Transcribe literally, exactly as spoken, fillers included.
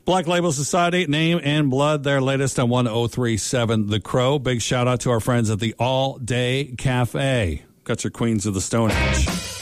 Black Label Society, Name and Blood, their latest on one oh three point seven The Crow. Big shout out to our friends at the All Day Cafe. Got your Queens of the Stone Age.